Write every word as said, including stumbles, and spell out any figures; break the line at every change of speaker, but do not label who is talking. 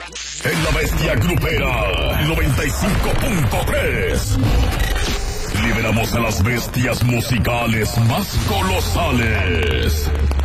En la bestia grupera noventa y cinco punto tres. Liberamos a las bestias musicales más colosales.